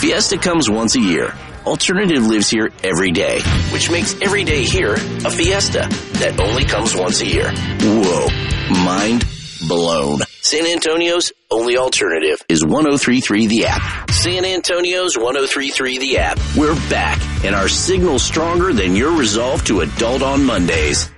Fiesta comes once a year. Alternative lives here every day, which makes every day here a fiesta that only comes once a year. Whoa, mind blown. San Antonio's only alternative is 103.3 The App. San Antonio's 103.3 The App. We're back, and our signal's stronger than your resolve to adult on Mondays.